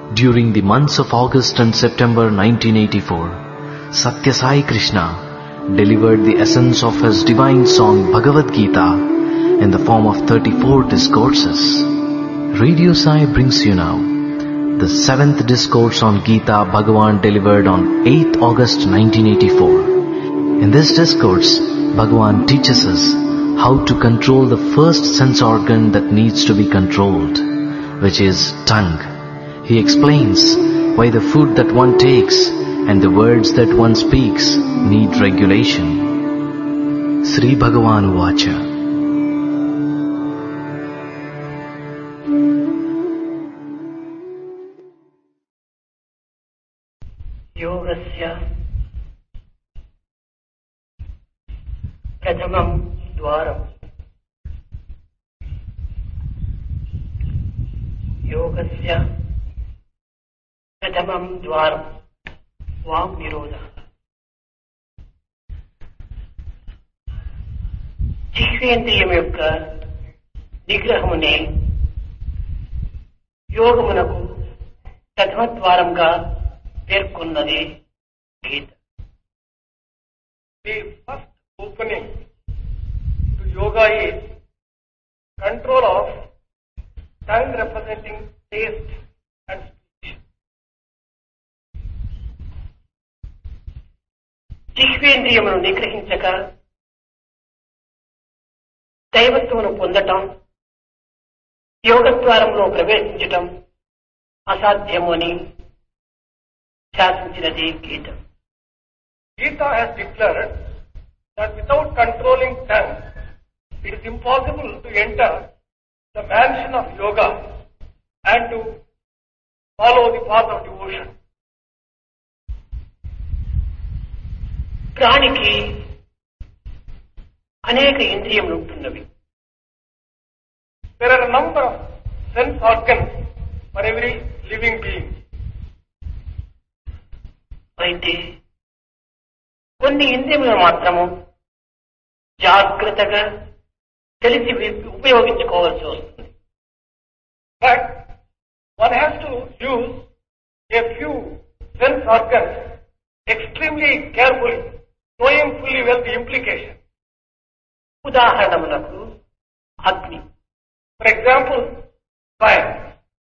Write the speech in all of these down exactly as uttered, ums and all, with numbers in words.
During the months of August and September nineteen eighty-four, Satya Sai Krishna delivered the essence of his divine song Bhagavad Gita in the form of thirty-four discourses. Radio Sai brings you now the seventh discourse on Gita Bhagavan delivered on eighth August nineteen eighty-four. In this discourse, Bhagavan teaches us how to control the first sense organ that needs to be controlled, which is tongue. He explains why the food that one takes and the words that one speaks need regulation. Sri Bhagavan Vacha. Yogasya Prathamam Dwaram. Yogasya Prathamam Dwaram. Vak Nirodha. జిహ్వేంద్రియం యొక్క నిగ్రహమునే యోగమునకు ప్రథమ ద్వారంగా పేర్కొన్నది గీత. The first opening to yoga is control of tongue representing taste and speech. జిహ్వేంద్రియమును నిగ్రహించక దైవత్వమును పొందటం, యోగద్వారంలో ప్రవేశించటం అసాధ్యము అని శాసించినది గీత. Gita has declared that without controlling tongue, it is impossible to enter the mansion of yoga and to follow the path of devotion. ప్రాణికి అనేక ఇంద్రియములు ఉంటున్నవి. There are a number of sense organs for every living being. అయితే కొన్ని ఇంద్రియములు మాత్రము జాగ్రత్తగా తెలిసి ఉపయోగించుకోవాల్సి వస్తుంది. But one has to use a few sense organs extremely carefully, knowing fully well the implication. ఉదాహరణములకు అగ్ని. For example, fire.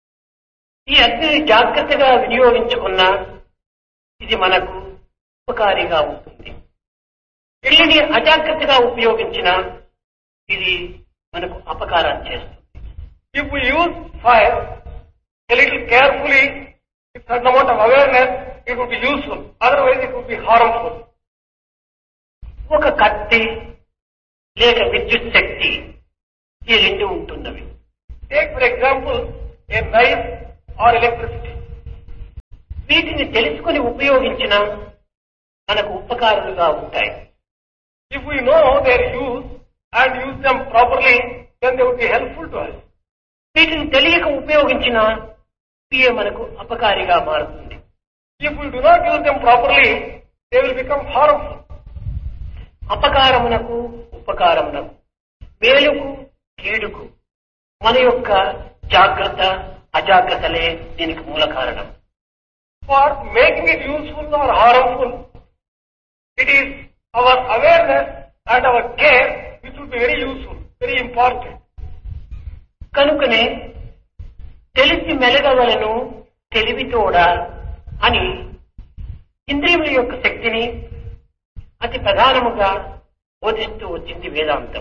ఈ అగ్నిని జాగ్రత్తగా వినియోగించుకున్న ఇది మనకు ఉపకారిగా ఉంటుంది. ఇళ్ళని అజాగ్రత్తగా ఉపయోగించిన ఇది మనకు అపకారం చేస్తుంది. If we use fire a little carefully, with certain amount of awareness, it would be useful. Otherwise, it would be harmful. ఒక కత్తి లేక విద్యుత్ శక్తి ఈ రెండు ఉంటున్నవి. Take for example a knife or electricity. వీటిని తెలుసుకుని ఉపయోగించిన మనకు ఉపకారులుగా ఉంటాయి. If we know their use and use them properly, then they would be helpful to us. వీటిని తెలియక ఉపయోగించిన ఇవే మనకు అపకారిగా మారుతుంది. If we do not use them properly, they will become harmful. అపకారమునకు ఉపకారమునకు, మేలుకు కీడుకు మన యొక్క జాగ్రత్త అజాగ్రత్తలే దీనికి మూల కారణం. For making it useful or harmful, it is our awareness and our care which would be very useful, very important. కనుకనే తెలిసి మెలగవలను తెలివితోడా అని ఇంద్రియముల యొక్క శక్తిని అతి ప్రధానముగా బోధిస్తూ వచ్చింది వేదాంతం.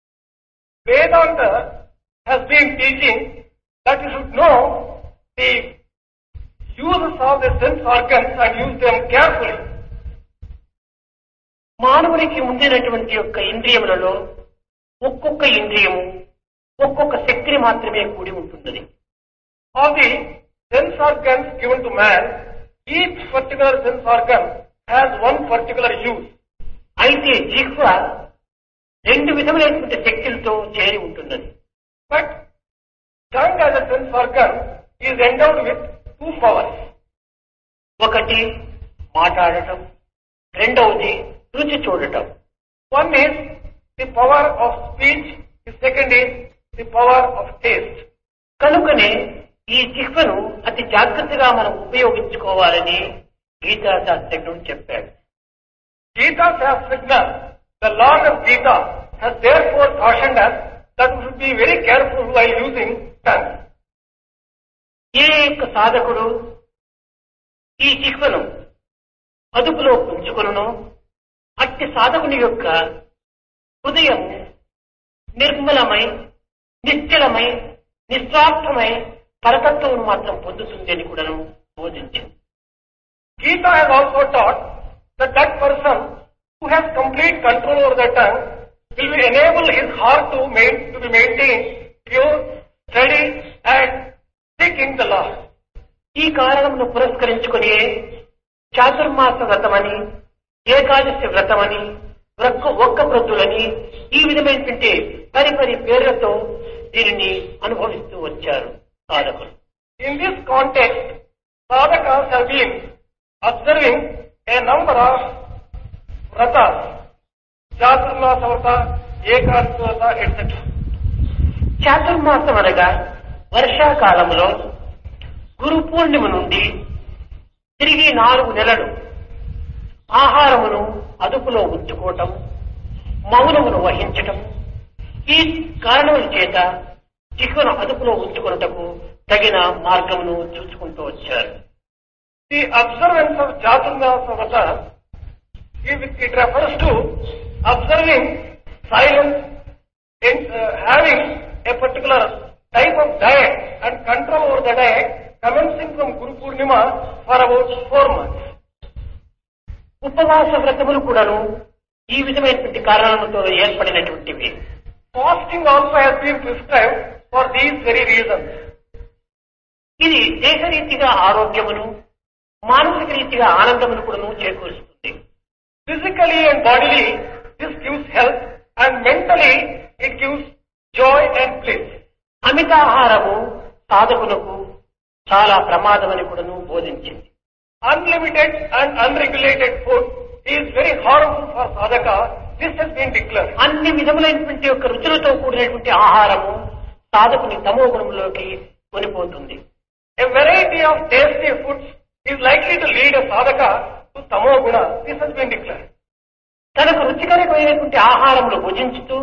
Vedanta has been teaching that you should know the uses of the sense organs and use them carefully. మానవునికి ఉండినటువంటి యొక్క ఇంద్రియములలో ఒక్కొక్క ఇంద్రియము ఒక్కొక్క శక్తిని మాత్రమే కూడి ఉంటున్నది. Of the sense organs given to man, each particular sense organ has one particular use. అయితే జిహ్వ రెండు విధములైనటువంటి శక్తులతో చేరి ఉంటున్నది. But tongue as a sense organ is endowed with two powers. ఒకటి మాట్లాడటం, రెండవది రుచి చూడటం. One is the power of speech, the second is the power of taste. కనుకనే ఈ జిహ్వను అతి జాగ్రత్తగా మనం ఉపయోగించుకోవాలని గీతా శాస్త్రజ్ఞుడు చెప్పాడు. Gita Shastrajna, the Lord of Gita, has therefore cautioned us that we should be very careful while using tongue. ఏ యొక్క సాధకుడు ఈ జిహ్వను అదుపులో ఉంచుకొనునో అట్టి సాధకుని యొక్క హృదయం నిర్మలమై నిశ్చలమై నిస్వార్థమై పరతత్వం మాత్రం పొందుతుంది అని కూడా బోధించింది. Gita has also taught that that person who has complete control over the tongue will be enable his heart to, main, to be maintained pure, steady and seeking the Lord. ఈ కారణమును పురస్కరించుకుని చాతుర్మాస వ్రతమని ఏకాదశి వ్రతమని ఒక్క ప్రొద్దులని ఈ విధమైనటువంటి పరిపరి పేర్లతో దీనిని అనుభవిస్తూ వచ్చారు సాధకులు. In this context, sadhakas have been observing a number of vratas, చాతుర్మాస వ్రత, ఏకాదశి వ్రత, et cetera. చాతుర్మాసం అనగా వర్షాకాలంలో గురు పూర్ణిమ నుండి తిరిగి నాలుగు నెలలు ఆహారమును అదుపులో ఉంచుకోవటం, మౌనమును వహించటం, ఈ కారణముల చేత జిహ్వను అదుపులో ఉంచుకున్నటకు తగిన మార్గమును చూసుకుంటూ వచ్చారు. The observance of Chaturmasa Vrata, it refers to observing silence and uh, having a particular type of diet and control over the diet commencing from Guru Purnima for about four months. ఉపవాస వ్రతములు కూడాను ఈ విధమైనటువంటి కారణాలతో ఏర్పడినటువంటివి. Fasting also has been prescribed for these very reasons. ఇది దేహరీతిగా ఆరోగ్యమును, మానసిక రీతిగా ఆనందమును కూడాను చేకూరుస్తుంది. Physically and bodily, this gives health, and mentally it gives joy and bliss. అమితాహారము సాధకులకు చాలా ప్రమాదమని కూడాను బోధించింది. Unlimited and unregulated food is very harmful for sadhaka. This has been declared. అన్ని విధములైనటువంటి యొక్క రుచులతో కూడినటువంటి ఆహారము సాధకుని తమో గుణంలోకి కొనిపోతుంది. A variety of tasty foods is likely to lead a sadhaka to tamo guna. This has been declared. తనకు రుచికరమైనటువంటి ఆహారములు భుజించుతూ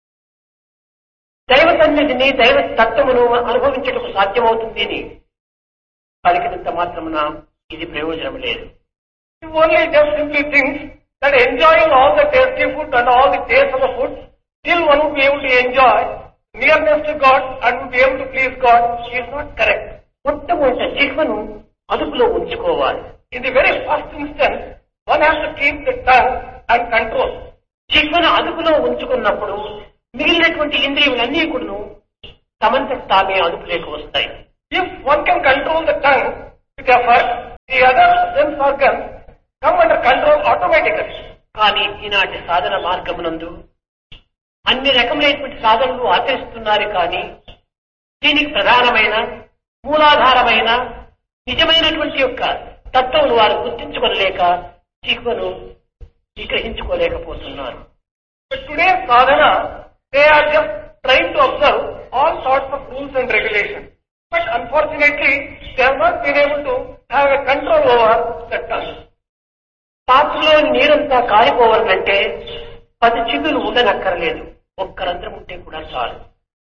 దైవ సన్నిధిని, దైవ తత్వమును అనుభవించటకు సాధ్యమవుతుంది అని పలికినంత మాత్రమున ఇది ప్రయోజనం లేదు. You only just simply think that enjoying all the tasty food and all the taste of the food, still one would be able to enjoy nearness to God and would be able to please God is not correct. మొట్టమొదట జిహ్వను అదుపులో ఉంచుకోవాలి. In the very first instance, one has to keep the tongue and control. జిహ్వను అదుపులో ఉంచుకున్నప్పుడు మిగిలినటువంటి ఇంద్రియములన్నీ కూడా తమంతట తామే అదుపులోకి వస్తాయి. If one can control the tongue with effort, the other sense organs come under control automatically. కానీ ఈనాటి సాధన మార్గమునందు అన్ని రకములైనటువంటి సాధనలు ఆచరిస్తున్నారు. కానీ దీనికి ప్రధానమైన మూలాధారమైన నిజమైనటువంటి యొక్క తత్వమును వారు గుర్తించుకోలేక జిహ్వను నిగ్రహించుకోలేకపోతున్నారు. But today's sadhana, they are just trying to observe all sorts of rules and regulations. But unfortunately, they have not been able to have a control over the tongue. పాత్రలో నీరంతా కారిపోవాలంటే పది చిగులు ఉండనక్కర్లేదు, ఒక్క రంధ్రం ఉంటే కూడా చాలు.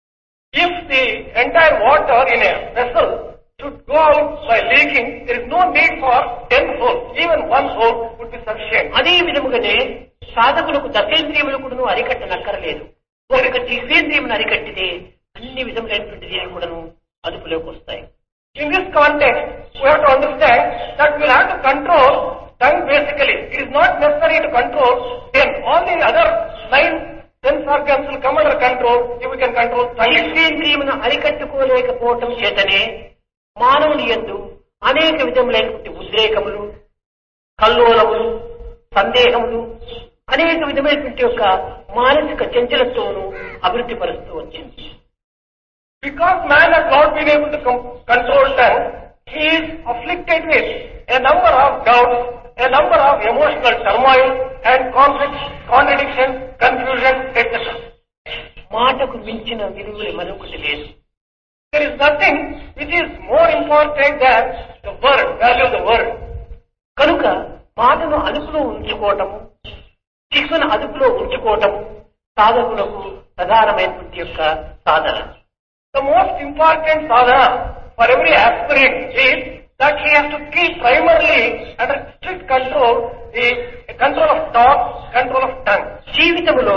If the entire water in a vessel should go out by leaking, there is no need for ten holes. Even one hole would be sufficient. అదే విధముగానే సాధకులకు దశేంద్రియములు కూడా అరికట్టనక్కర్లేదు, ఒక జిహ్వేంద్రియమును అరికట్టితే అన్ని విధములైనటువంటి దీని కూడాను అదుపులోకి వస్తాయి. In this context, we have to understand that we will have to control tongue basically. It is not necessary to control ten. All the other nine sense organs will come under control if we can control tongue. జిహ్వేంద్రియమును అరికట్టుకోలేకపోవటం చేతనే మానవుని యందు అనేక విధములైనటువంటి ఉద్రేకములు, కల్లోలములు, సందేహములు, అనేక విధమైనటువంటి యొక్క మానసిక చంచలత్వమును అభివృద్ధి పరుస్తూ వచ్చింది. Because man has not been able to com- control tongue, he is afflicted with a number of doubts, a number of emotional turmoil and conflicts, contradiction, confusion, et cetera. మాటకు మించిన విలువలు మరొకటి లేదు. There is nothing which is more important than the word, value of the word. కనుక మాటను అదుపులో ఉంచుకోవటము, శిక్షను అదుపులో ఉంచుకోవటము సాధకులకు ప్రధానమైనటువంటి యొక్క సాధన. The most important sadhana for every aspirant is that he has to keep primarily under strict control the control of thought, control of tongue. జీవితంలో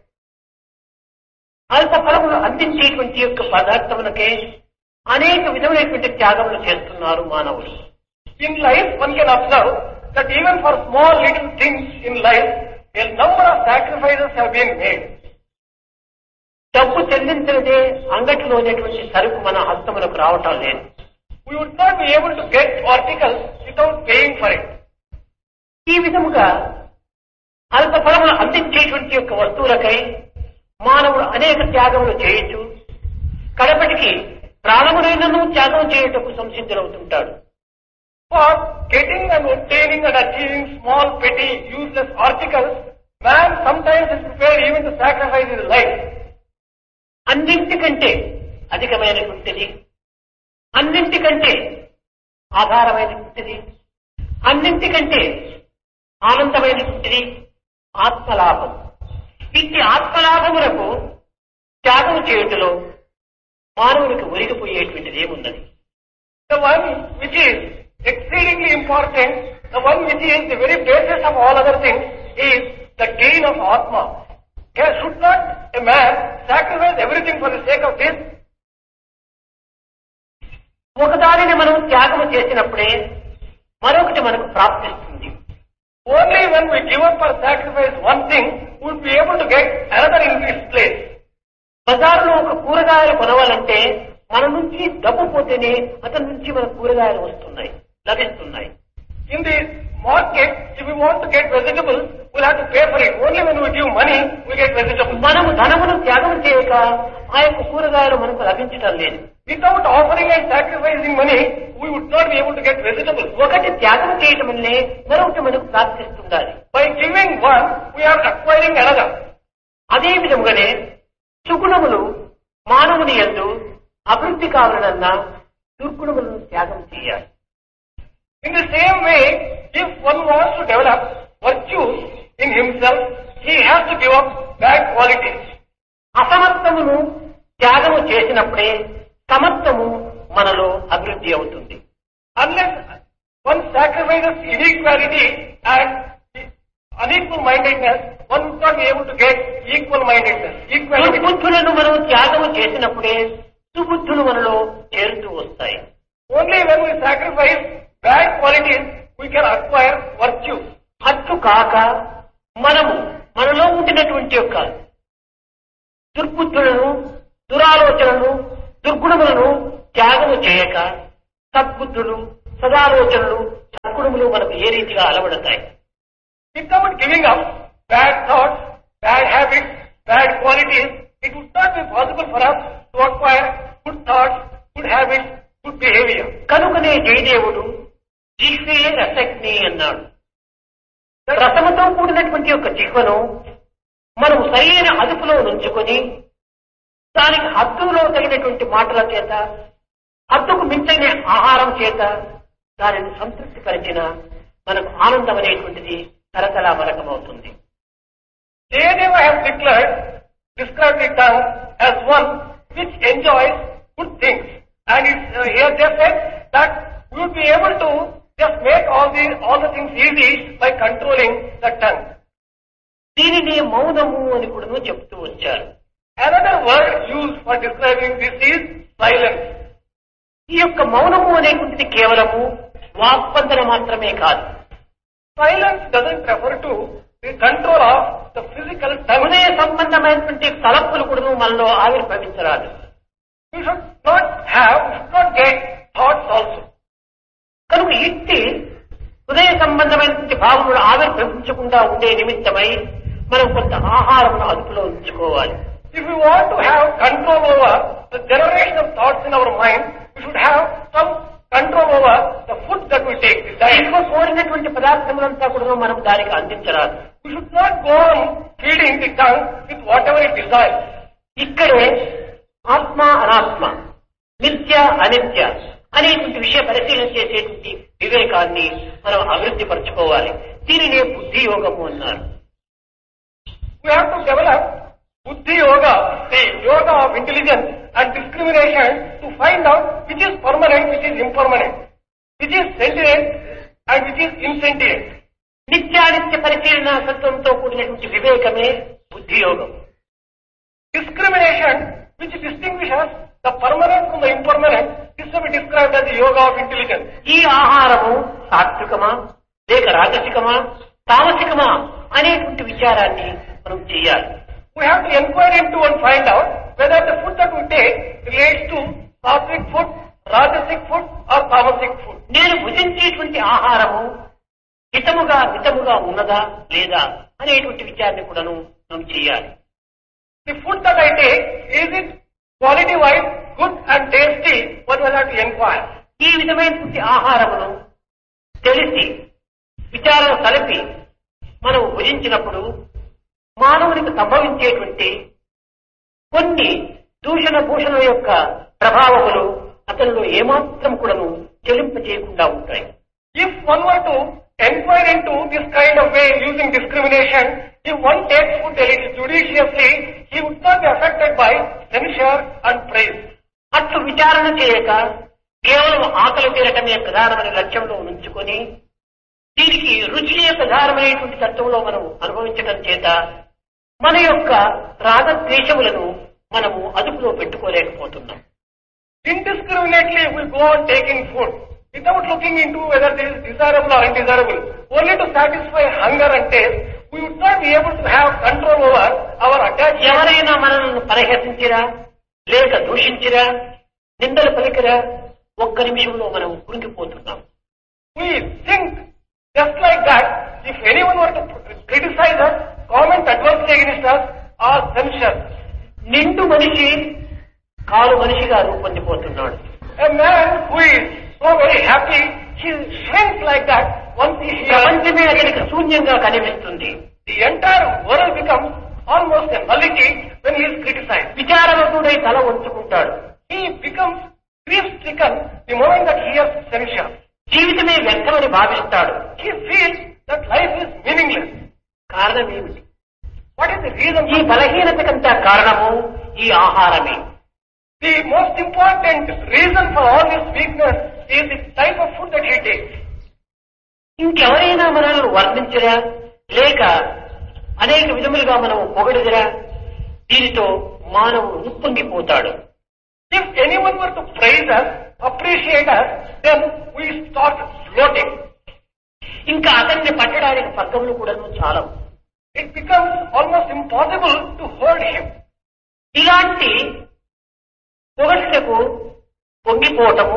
అల్ప ఫలములు అందించేటువంటి యొక్క పదార్థములకే అనేక విధమైనటువంటి త్యాగములు చేస్తున్నారు మానవులు. In life, one can observe that even for small little things in life, a number of sacrifices have been made. డబ్బు చెల్లించలేదే అంగటిలో ఉన్నటువంటి సరుకు మన హస్తములకు రావటం లేదు. We would not be able to get articles without paying for it. ఈ విధముగా అల్ప ఫలములు అందించేటువంటి యొక్క వస్తువులకై మానవుడు అనేక త్యాగములు చేయొచ్చు. కడపటికి ప్రాణమునైనను త్యాగం చేయుటకు సంసిద్ధులవుతుంటాడు. For getting and obtaining and achieving small, petty, useless articles, man sometimes is prepared even to sacrifice his life. అన్నింటికంటే అధికమైనటువంటిది, అన్నింటికంటే ఆధారమైనటువంటిది, అన్నింటికంటే ఆనందమైనటువంటిది ఆత్మలాభం. ఇట్టి ఆత్మలాభములకు త్యాగం చేయుటలో మానవునికి ఒరిగిపోయేటువంటిది ఏమున్నది? The one which is exceedingly important, the one which is the very basis of all other things, is the gain of Atma. Should not a man sacrifice everything for the sake of this? ఒకదానిని మనం త్యాగం చేసినప్పుడే మరొకటి మనకు ప్రాప్తిస్తుంది. Only when we give up or sacrifice one thing, we will be able to get another in its place. బజారులో ఒక కూరగాయలు కొనవాలంటే మన నుంచి డబ్బు పోతేనే అతని నుంచి మన కూరగాయలు వస్తున్నాయి, లభిస్తున్నాయి. In the market, if we want to get vegetables, we'll have to pay for it. Only when we give money, we get vegetables. మనము ధనమును త్యాగం చేయక ఆ యొక్క కూరగాయలు మనకు లభించటం లేదు. Without offering and sacrificing money, we would not be able to get vegetables. ఒకటి త్యాగం చేయటం వల్లే మరొకటి మనకు ప్రాప్తిస్తుండాలి. By giving one, we are acquiring another. అదే విధముగానే సుగుణములు మానవుని యందు అభివృద్ధి కావాలన్నా దుర్గుణములను త్యాగం చేయాలి. In the same way, if one wants to develop virtue in himself, he has to give up bad qualities. అసమర్థమును త్యాగము చేసినప్పుడే సమర్థము మనలో అభివృద్ధి అవుతుంది. Unless one sacrifices inequality and unequal mindedness, one would not be able to get equal mindedness. Equality. దుర్బుద్ధులను మనం త్యాగము చేసినప్పుడే సుబుద్ధులు మనలో చేరుతూ వస్తాయి. Only when we sacrifice bad qualities, we can acquire virtue. అట్లు కాక మనము మనలో ఉండినటువంటి యొక్క దుర్బుద్ధులను, దురాలోచనలను, దుర్గుణములను త్యాగము చేయక సద్బుద్ధులు, సదాలోచనలు, సద్గుణములు మనకు ఏ రీతిగా అలవడతాయి? Without giving up bad thoughts, bad habits, bad qualities, it would not be possible for us to acquire good thoughts, good habits, good behavior. కనుకనే జయదేవుడు జిహ్వే రసజ్ఞి అన్నాడు. రసముతో కూడినటువంటి యొక్క జిహ్వను మనం సరైన అదుపులో ఉంచుకొని దానికి హద్దులో తగినటువంటి మాటల చేత, హద్దుకు మించిన ఆహారం చేత దానిని సంతృప్తి పరిచిన మనకు ఆనందం అనేటువంటిది తరతలా మరకమవుతుంది. Jayadeva has declared, described the tongue as one which enjoys good things. And it's, uh, he has just said that we would be able to just make all the, all the things easy by controlling the tongue. దీనిని మౌనము అని కూడా చెప్తూ వచ్చారు. Another word used for describing this is silence. ఈ యొక్క మౌనము అనేటువంటిది కేవలము వాక్స్పందన మాత్రమే కాదు. Silence doesn't refer to the control of the physical tongue. హృదయ సంబంధమైనటువంటి తలపులు కూడా మనలో ఆవిర్భవించరాదు. We should not have, we should not get thoughts also. కనుక ఇట్టి హృదయ సంబంధమైనటువంటి భావములు ఆవిర్భవించకుండా ఉండే నిమిత్తమై మనం కొంత ఆహారమును అదుపులో ఉంచుకోవాలి. If we want to have control over the generation of thoughts in our mind, we should have some control over the food that we take. ఎక్కువ కోరినటువంటి పదార్థములంతా కూడా మనం దానికి అందించరాదు. We should not go on feeding the tongue with whatever it desires. ఇక్కడే ఆత్మ అనాత్మ నిత్య అనిత్య అనేటువంటి విషయ పరిశీలన చేసేటువంటి వివేకాన్ని మనం అభివృద్ధి పరచుకోవాలి. దీనినే బుద్ధి యోగము అన్నారు. We have to develop Buddhi Yoga, the yoga of intelligence and discrimination to find out which is permanent, which is impermanent, which is sentient and which is insentient. నిత్యానిత్య పరిశీలన సత్వంతో కూడినటువంటి వివేకమే బుద్ధి యోగం. Discrimination which distinguishes the permanent from the impermanent is to be described as the yoga of intelligence. ఈ ఆహారము సాత్వికమా లేక రాజసికమా తామసికమా అనేటువంటి విచారాన్ని మనం చేయాలి. We have to inquire into and find out whether the food that we take relates to sattvic food, rajasic food or tamasic food. నేను భుజించేటువంటి ఆహారము హితముగా మితముగా ఉన్నదా లేదా అనేటువంటి విచారణ కూడాను మనం చేయాలి. The food that I take, is it quality wise good and tasty? What will I have to inquire? ఈ విధమైనటువంటి ఆహారమును తెలిసి విచారణ కలిపి మనం భుజించినప్పుడు మానవునికి సంభవించేటువంటి కొన్ని దూషణ భూషణ యొక్క ప్రభావములు అతనిలో ఏమాత్రం కూడాను చెలింపజేయకుండా ఉంటాయి. If one were to inquire into this kind of way using discrimination, if one takes food judiciously, he would not be affected by censure and praise. అట్లు విచారణ చేయక కేవలం ఆకలి తీరటమే ప్రధానమైన లక్ష్యంలో ఉంచుకొని దీనికి రుచియే ప్రధానమైనటువంటి తత్వంలో మనం అనుభవించడం చేత మన యొక్క రాగద్వేషములను మనము అదుపులో పెట్టుకోలేకపోతున్నాం. Indiscriminately we go on taking food without looking into whether this is desirable or undesirable, only to satisfy hunger and taste. We would not be able to have control over our attachment. ఎవరైనా మనల్ని పరిహసించిరా లేక దూషించిరా నిందలు పలికిరా ఒక్క నిమిషంలో మనం కృంగిపోతున్నాం. We think just like that, if anyone were to criticize us, comment adversely against us or censure, నిండు మనిషి కాలు మనిషిగా రూపొందిపోతున్నాడు. a man who is so very happy, he shrinks like that once he hears. ప్రపంచమే అతనికి శూన్యంగా కనిపిస్తుంది. The entire world becomes almost a nullity when he is criticized. విచారవకుడై తల వంచుకుంటాడు. He becomes grief-stricken the moment that he hears censure. జీవితమే వ్యర్థమని భావిస్తాడు. He feels that life is meaningless. కారణం ఏమిటి? What is the reason? ఈ బలహీనతకంతా కారణము ఈ ఆహారమే. The most important reason for all this weakness is the type of food that he takes. ఇంకెవరైనా మనల్ని వర్ణించరా లేక అనేక విధములుగా మనం పొగడిదరా దీనితో మానవుడు ఉప్పొంగిపోతాడు. If anyone were to praise us, appreciate us, then we start floating. ఇంకా అతన్ని పట్టడానికి పక్కములు కూడా చాలా. It becomes almost impossible to hold him. ఇలాంటి పొగడ్తకు పొంగిపోవటము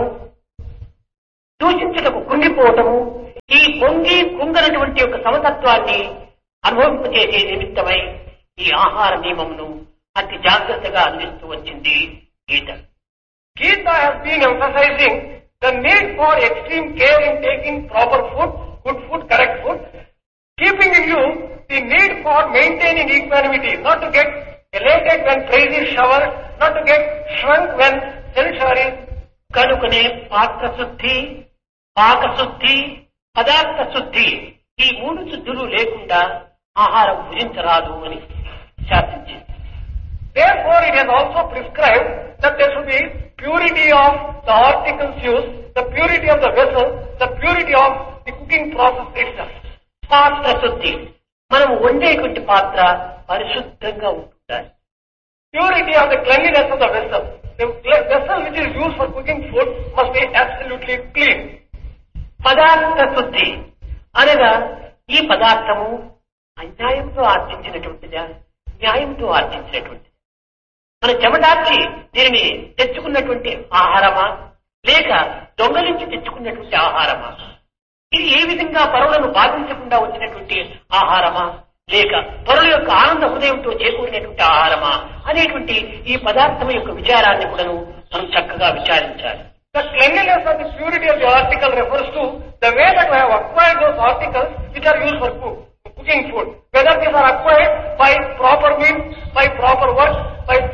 దూషించుటకు కుంగిపోవటము ఈ పొంగి కుంగనటువంటి యొక్క సమతత్వాన్ని అనుభవింపచేసే నిమిత్తమై ఈ ఆహార నియమమును అతి జాగ్రత్తగా అందిస్తూ వచ్చింది గీత. Gita has been emphasizing the need for extreme care in taking proper food, good food, correct food, keeping in view the need for maintaining equanimity, not to get elated when praise is showered, not to get shrunk when censure is. కనుకనే పాత్ర శుద్ధి, పాక శుద్ధి, పదార్థ శుద్ధి ఈ మూడు శుద్ధులు లేకుండా ఆహారం భుజించరాదు అని శాసించింది. Therefore, it has also prescribed that there should be purity of the articles used, the purity of the vessel, the purity of the cooking process itself. పాత్ర శుద్ధి మనం వండేటువంటి పాత్ర పరిశుద్ధంగా ఉంటుండాలి. Purity of the cleanliness of the vessel. The vessel which is used for cooking food must be absolutely clean. పదార్థ శుద్ధి అనగా ఈ పదార్థము అన్యాయంతో ఆర్జించినటువంటిదా న్యాయంతో ఆర్జించినటువంటిది. మన చెమటార్చి దీనిని తెచ్చుకున్నటువంటి ఆహారమా లేక దొంగలించి తెచ్చుకున్నటువంటి ఆహారమా? ఇది ఏ విధంగా పరులను బాధించకుండా వచ్చినటువంటి ఆహారమా లేక పరుల యొక్క ఆనంద హృదయంతో చేకూరినటువంటి ఆహారమా అనేటువంటి ఈ పదార్థం యొక్క విచారాన్ని కూడా మనం చక్కగా విచారించాలి. The cleanliness and the purity of the article refers to the way that I have acquired those articles which are used for cook, cooking food. Whether these are acquired by proper means, by proper work, by the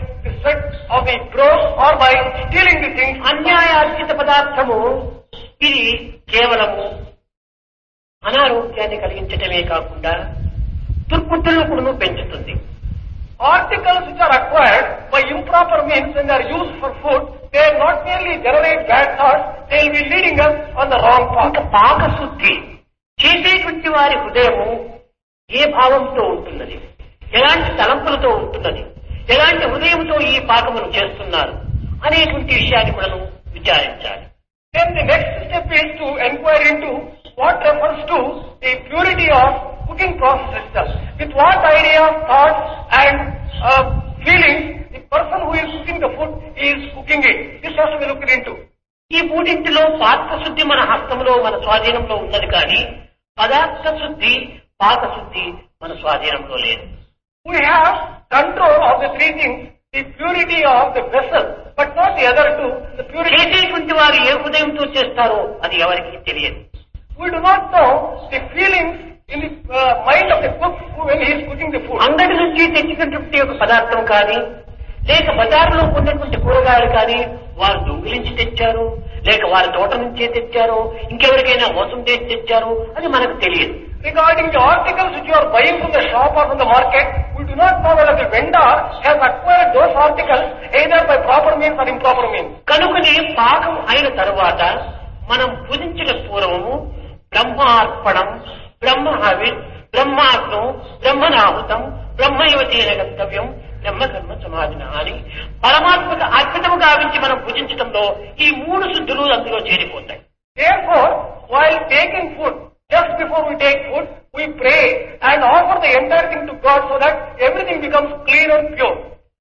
sweat of the gross or by stealing the things. అన్యాయార్జిత పదార్థము ఇది కేవలము అనారోగ్యాన్ని కలిగించటమే కాకుండా దుర్బుద్ధులను కూడా పెంచుతుంది. Articles which are acquired by improper means when they are used for food, they not merely generate bad thoughts, they will be leading us on the wrong path. పాకశుద్ధి చేసేటువంటి వారి హృదయము ఏ భావంతో ఉంటున్నది, ఎలాంటి తలంపులతో ఉంటున్నది, ఎలాంటి హృదయంతో ఈ పాకమును చేస్తున్నారు అనేటువంటి విషయాన్ని కూడా విచారించాలి. Then the next step is to inquire into what refers to the purity of cooking process itself. With what idea, thoughts and uh, feelings the person who is cooking the food is cooking it. This has to be looked into. ఈ మూడింటిలో పాత్ర శుద్ధి మన హస్తంలో మన స్వాధీనంలో ఉన్నది కానీ పదార్థ శుద్ధి పాకశుద్ధి మన స్వాధీనంలో లేదు. We have control of the three things, the purity of the vessel, but not the other two, the purity. చేసేటువంటి వారు ఏ హృదయంతో చేస్తారో అది ఎవరికి తెలియదు. We do not know the feelings in the uh, mind of the cook when he is cooking the food. అంగడి నుంచి తెచ్చినటువంటి ఒక పదార్థం కానీ లేక బజారులో ఉన్నటువంటి కూరగాయలు కానీ వారు దొంగిలించి తెచ్చారు, లేక వారి తోట నుంచే తెచ్చారు, ఇంకెవరికైనా మోసం చేసి తెచ్చారు అది మనకు తెలియదు. Regarding the articles which you are buying from the shop or from the market, we do not know whether the vendor has acquired those articles either by proper means or improper means. కనుకనే పాకం అయిన తరువాత మనం పూజించిన పూర్వము బ్రహ్మార్పణం, బ్రహ్మహవి, బ్రహ్మాగ్నం, బ్రహ్మనాహుతం, బ్రహ్మయువతేన గంతవ్యం, బ్రహ్మకర్మ సమాధిన అని పరమాత్మకు అర్పితము గావించి మనం పూజించడంలో ఈ మూడు శుద్ధులు అందులో చేరిపోతాయి. Therefore, while taking food, just before we take food, we pray and offer the entire thing to God so that everything becomes clean and pure.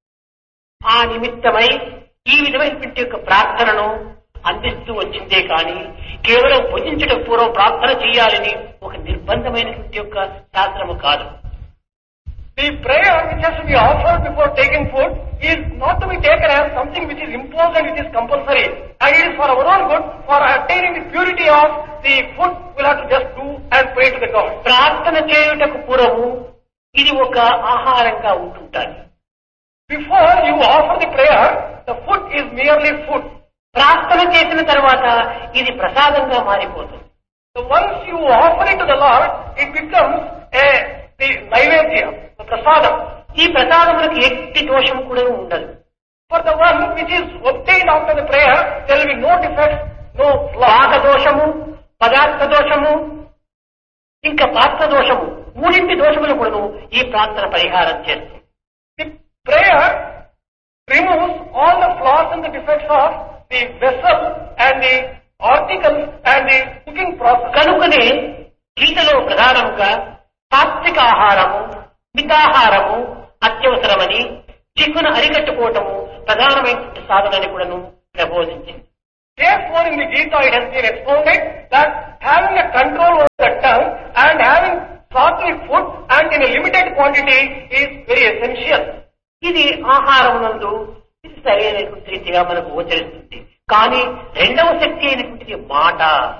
ఆ నిమిత్తమై ఈ విధమైనటువంటి యొక్క ప్రార్థనను అందిస్తూ వచ్చిందే కానీ కేవలం భుజించడం పూర్వం ప్రార్థన చేయాలని ఒక నిర్బంధమైనటువంటి యొక్క శాస్త్రము కాదు. The prayer which has to be offered before taking food is not to be taken as something which is imposed and which is compulsory. And it is for our own good, for attaining the purity of the food, we'll have to just do and pray to the God. ప్రార్థన చేయుటకు పూర్వము ఇది ఒక ఆహారంగా ఉంటుంటారు. Before you offer the prayer, the food is merely food. ప్రార్థన చేసిన తర్వాత ఇది ప్రసాదంగా మారిపోతుంది. So once you offer it to the Lord, it becomes a the naivedya, the prasadam. ఈ ప్రసాదములకు ఎట్టి దోషం కూడా ఉండదు. For the one which is obtained after the prayer, there will be no defects, no flaw. పాక దోషము, పదార్థ దోషము, ఇంకా పాత్ర దోషము, మూడింటి దోషములు కూడా ఈ ప్రార్థన పరిహారం చేస్తుంది. The prayer removes all the flaws and the defects of the vessel and the articles and the cooking process. కనుకనే గీతలో ప్రధానంగా సాత్విక ఆహారము, మితాహారము అత్యవసరమని చిక్కును అరికట్టుకోవటము ప్రధానమైన సాధనని కూడాను ప్రబోధించింది. Therefore, in the Gita it has been expounded that having a control over the tongue and having sattvic food and in a limited quantity is very essential. ఇది ఆహారం నందు ఇది సరైనటువంటి రీతిగా మనకు గోచరిస్తుంది. కానీ రెండవ శక్తి అయినటువంటిది మాట.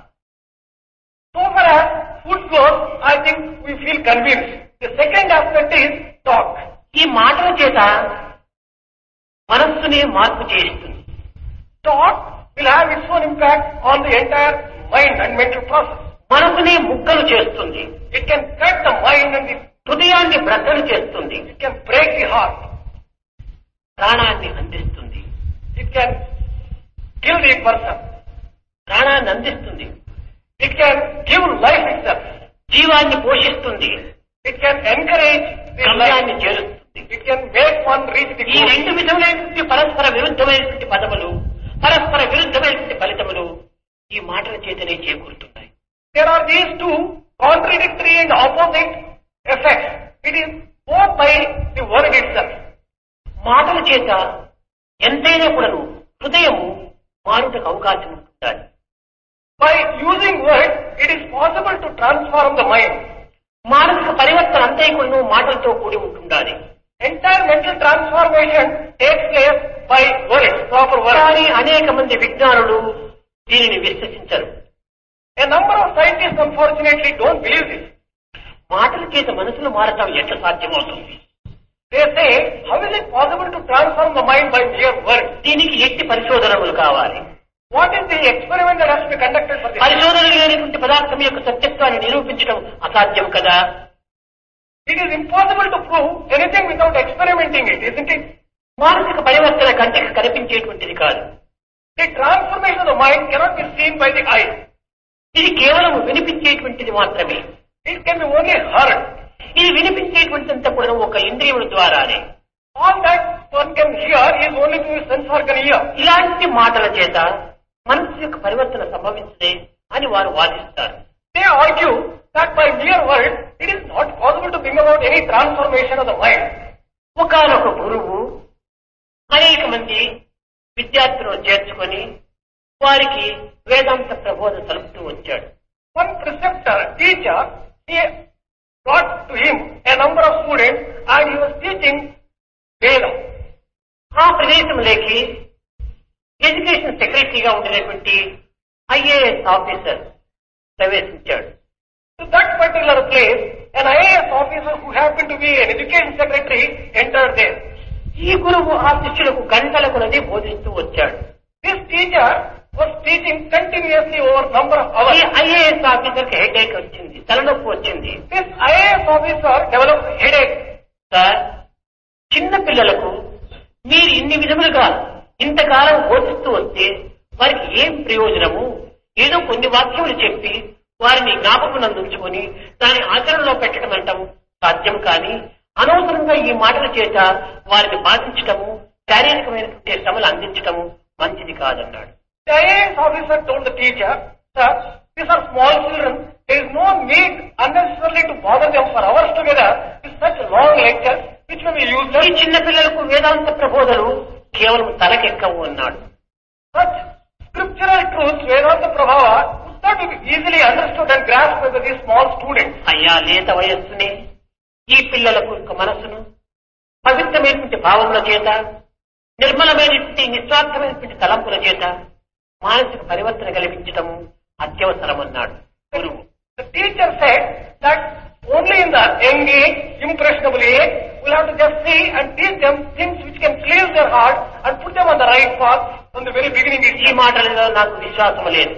So far as food goes, I think we feel convinced. The second aspect is talk. ఈ మాటల చేత మనస్సునే మార్పు చేస్తుంది. Talk will have its own impact on the entire mind and mental process. మనసునే ముక్కలు చేస్తుంది. It can cut the mind and the, హృదయాన్ని బ్రద్దలు చేస్తుంది. it can break the heart. ప్రాణాన్ని అందిస్తుంది. It can kill the person. ప్రాణాన్ని అందిస్తుంది. It can give life itself. జీవాన్ని పోషిస్తుంది. It can encourage the గమ్యాన్ని life. చేరుస్తుంది. It can make one reach the ఈ goal. రెండు విధములైనటువంటి పరస్పర విరుద్ధమైనటువంటి పదములు, పరస్పర విరుద్ధమైనటువంటి ఫలితములు ఈ మాటల చేతనే చేకూరుతున్నాయి. There are these two contradictory and opposite effects. It is both by the word itself. మాటల చేత ఎంతైనా కూడాను హృదయము మారుటకు అవకాశం ఉంటుంటారు. By using words, it is possible to transform the mind. మానసిక పరివర్తన అంతే కూడాను మాటలతో కూడి ఉంటుండాలి. Entire mental transformation takes place by words, proper words. కానీ అనేక మంది విజ్ఞానులు దీనిని విశ్వసించరు. A number of scientists unfortunately don't believe this. మాటల చేత మనసును మారటం ఎట్లా సాధ్యమవుతుంది? They say, how is it possible to transform the mind by mere words? దీనికి ఎట్టి పరిశోధనలు కావాలి. What is the experiment that has to be conducted for this? పరిశోధన లేనటువంటి పదార్థం యొక్క సత్యత్వాన్ని నిరూపించడం అసాధ్యం కదా. It is impossible to prove anything without experimenting it, isn't it? మానసిక పరివర్తన కంటికి కనిపించేటువంటిది కాదు. The transformation of the mind cannot be seen by the eye. ఇది కేవలం వినిపించేటువంటిది మాత్రమే. It can be only heard. ఇది వినిపించేటువంటిదంతా కూడా ఒక ఇంద్రియముల ద్వారానే. All that one can hear is only through his sense organ ear. ఇలాంటి మాటల చేత మనసు యొక్క పరివర్తన సంభవించదే అని వారు వాదిస్తారు. They argue that by mere word, it is not possible to bring about any transformation of the mind. ఒకానొక గురువు అనేక మంది విద్యార్థులను చేర్చుకొని వారికి వేదాంత ప్రబోధ సలుపుతూ వచ్చాడు. One preceptor, teacher, he brought to him a number of students and he was teaching Veda. ఆ ప్రదేశంలోకి ఎడ్యుకేషన్ సెక్రటరీగా ఉండినటువంటి ఐఏఎస్ ఆఫీసర్ ప్రవేశించాడు. To that particular place, an I A S officer who happened to be an education secretary entered there. ఈ గురువు ఆ శిష్యులకు గంటల కొలది బోధిస్తూ వచ్చాడు. This teacher was teaching continuously over number of ఈ hours. ఐఏఎస్ ఆఫీసర్ కి హెడేక్ వచ్చింది, తలనొప్పి వచ్చింది. This I A S officer developed headache. Sir, చిన్న పిల్లలకు మీరు ఇన్ని విధములుగా ఇంతకాలం బోధిస్తూ వస్తే వారికి ఏం ప్రయోజనము? ఏదో కొన్ని వాక్యములు చెప్పి వారిని జ్ఞాపకం ఉంచుకొని దాని ఆచరణలో పెట్టడం అంటాం సాధ్యం. కానీ అనవసరంగా ఈ మాటల చేత వారిని బాధించటము, శారీరకమైనటువంటి శ్రమలు అందించటము మంచిది కాదన్నాడు. The I A S officer told the teacher, sir, these are small children. There is no need unnecessarily to bother them for hours together with such long lectures which may be ఈ useless. చిన్న పిల్లలకు వేదాంత ప్రబోధలు కేవలం తలకెక్కవు అన్నాడు. Such scriptural truths, Vedanta Prabhava, would not be easily understood and grasped by these small students. అయ్యా, లేత వయస్సునే ఈ పిల్లలకు యొక్క మనసును పవిత్రమైనటువంటి భావముల చేత, నిర్మలమైనటువంటి నిస్వార్థమైనటువంటి తలంపుల చేత మానసిక పరివర్తన కలిగించటము అత్యవసరమన్నాడు గురువు. The teacher said that only in the young age, impressionable age, we'll have to just see and teach them things which can cleanse their heart and put them on the right path from the very beginning. ఈ మాటలలో నాకు విశ్వాసం లేదు.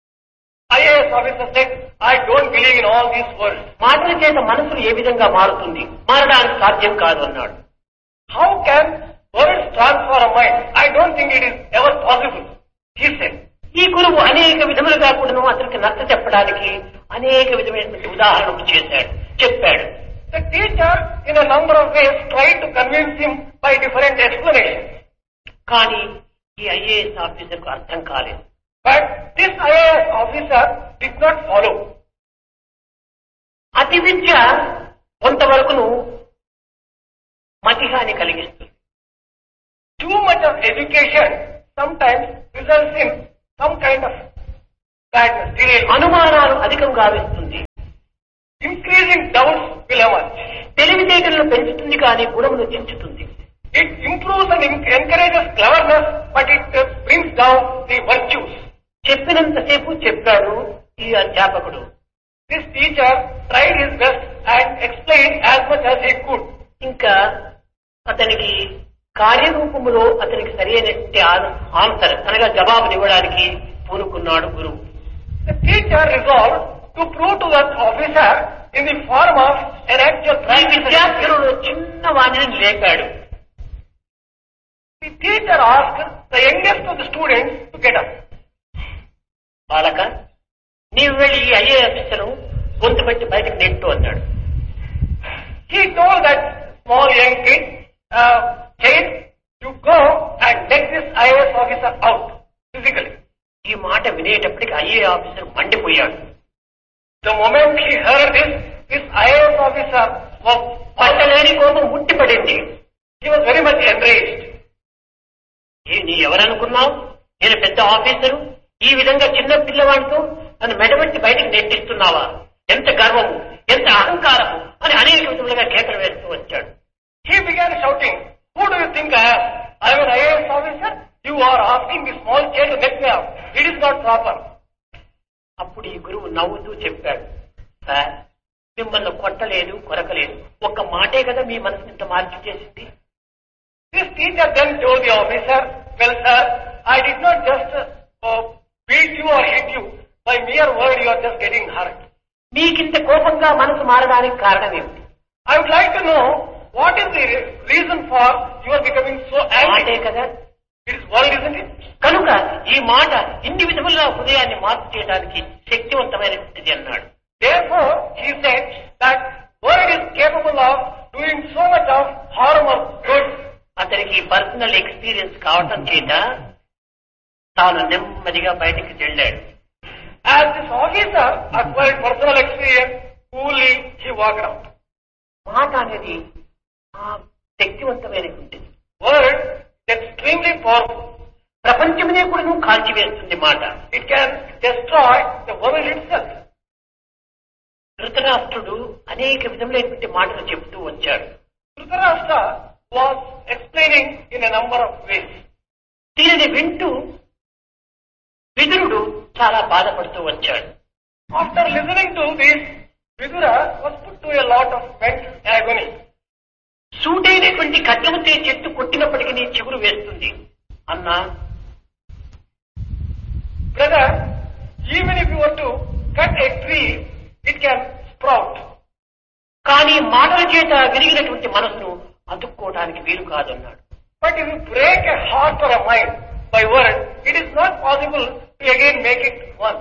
I A S officer said, I don't believe in all these words. మాటల చేత మనసులు ఏ విధంగా మారుతుంది? మారడానికి సాధ్యం కాదు అన్నాడు. How can words transform a mind? I don't think it is ever possible, he said. ఈ గురువు అనేక విధములుగా కూడా అతనికి నచ్చ చెప్పడానికి అనేక విధమైనటువంటి ఉదాహరణలు చేశాడు, చెప్పాడు. The teacher in a number of ways tried to convince him by different explanations. కానీ ఈ ఐఏఎస్ ఆఫీసర్ కు అర్థం కాలేదు. But this I A S officer did not follow. అతి విద్య కొంతవరకును మతిహాని కలిగిస్తుంది. Too much of education sometimes results in some kind of badness, derailment. అనుమానాలు అధికం గావిస్తుంది. Increasing doubts will emerge. తెలివితేటలను పెంచుతుంది కానీ గుణమును చించుతుంది. It improves and encourages cleverness, but it uh, brings down the virtues. చెప్పినంతసేపు చెప్పాడు ఈ అధ్యాపకుడు. This teacher tried his best and explained as much as he could. ఇంకా అతనికి కార్యరూపములో అతనికి సరైనటువంటి ఆన్సర్ అనగా జవాబునివ్వడానికి పూనుకున్నాడు గురువు. The teacher resolved to prove to that officer in the form of an actual ఈ practice. విద్యార్థులలో చిన్న వాణిని లేపాడు. The teacher asked the youngest of the students to get up. బాలక, నీవు వెళ్ళి ఈ ఐఏ ఆఫీసరు గొంతు పెట్టి బయటకు నెట్టు అన్నాడు. He told that small young kid, uh, child, you go and let this I A S officer out physically. ఈ మాట వినేటప్పటికి IA officer మండిపోయాడు. The moment he heard this, this I A S officer was పట్టలేని కోపం ముట్టిపడింది. he was very much enraged. ఏ నీ ఎవరనుకున్నావు? నేను పెద్ద officer, ఈ విధంగా చిన్న పిల్లవాడితో నన్ను మెడబెట్టి బయటికి నెట్టిస్తున్నావా? ఎంత గర్వము, ఎంత అహంకారము అని అనేక విధములుగా కేకలు వేస్తూ వచ్చాడు. He began shouting, who do you think I am? I am an I A S officer. You are asking this small child to let me out. It is not proper. అప్పుడు ఈ గురువు నవ్వుతూ చెప్పాడు, సార్, మిమ్మల్ని కొట్టలేదు, కొరకలేదు. ఒక్క మాటే కదా మీ మనసుని ఇంత మార్పు చేసింది. This teacher then told the officer, well sir, I did not just uh, beat you or hit you. By mere word you are just getting hurt. మీకింత కోపంగా మనసు మారడానికి కారణం ఏమిటి? I would like to know what is the reason for you are becoming so angry. మాటే కదా. It is word, isn't it? కనుక ఈ మాట ఇన్ని విధములుగా హృదయాన్ని మార్పు చేయడానికి శక్తివంతమైనటువంటిది అన్నాడు. Therefore, he said that word is capable of doing so much of harm or good. అతనికి పర్సనల్ ఎక్స్పీరియన్స్ కావటం చేత తాను నెమ్మదిగా బయటికి వెళ్ళాడు. As this officer acquired personal experience, coolly he walked out. మాట అనేది శక్తివంతమైనటువంటిది. Word is extremely powerful. ప్రపంచమునే కూడా నువ్వు కాల్చివేస్తుంది మాట. It can destroy the world itself. ధృతరాష్ట్రుడు అనేక విధములైనటువంటి మాటలు చెబుతూ వచ్చాడు. Dhritarashtra was explaining in a number of ways. దీనిని వింటూ విదురుడు చాలా బాధపడుతూ వచ్చాడు. After listening to this, Vidura was put to a lot of mental agony. సూటైనటువంటి ఖడ్గముతే చెట్టు కొట్టినప్పటికీ నీ చిగురు వేస్తుంది అన్నా. Brother, even if you were to cut a tree, it can sprout. కానీ మాటల చేత విరిగినటువంటి మనసును అతుక్కోవడానికి వీలు కాదన్నాడు. But if you break a heart or a mind by word, it is not possible to again make it one.